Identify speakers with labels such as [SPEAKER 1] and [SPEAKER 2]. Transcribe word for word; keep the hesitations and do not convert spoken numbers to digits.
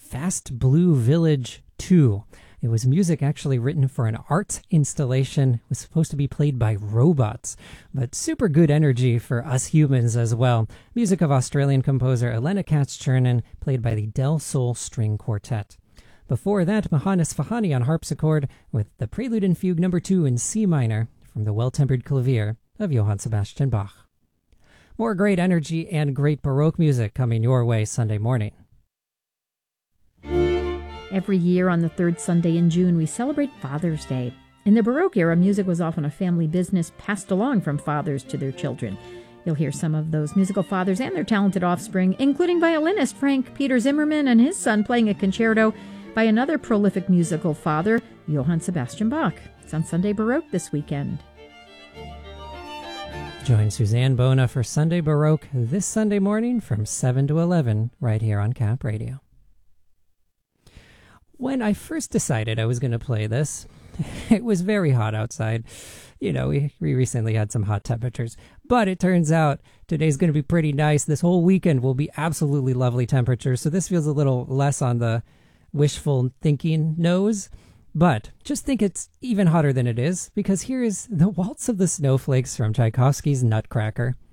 [SPEAKER 1] Fast Blue Village two. It was music actually written for an art installation. It was supposed to be played by robots, but super good energy for us humans as well. Music of Australian composer Elena Katz-Chernin, played by the Del Sol String Quartet. Before that, Johannes Fahani on harpsichord with the Prelude and Fugue number two in C minor from the Well-Tempered Clavier of Johann Sebastian Bach. More great energy and great Baroque music coming your way Sunday morning.
[SPEAKER 2] Every year on the third Sunday in June, we celebrate Father's Day. In the Baroque era, music was often a family business passed along from fathers to their children. You'll hear some of those musical fathers and their talented offspring, including violinist Frank Peter Zimmermann and his son playing a concerto by another prolific musical father, Johann Sebastian Bach. It's on Sunday Baroque this weekend.
[SPEAKER 1] Join Suzanne Bona for Sunday Baroque this Sunday morning from seven to eleven right here on Cap Radio. When I first decided I was going to play this, it was very hot outside. You know, we, we recently had some hot temperatures. But it turns out today's going to be pretty nice. This whole weekend will be absolutely lovely temperatures. So this feels a little less on the wishful thinking nose. But just think it's even hotter than it is, because here is the Waltz of the Snowflakes from Tchaikovsky's Nutcracker.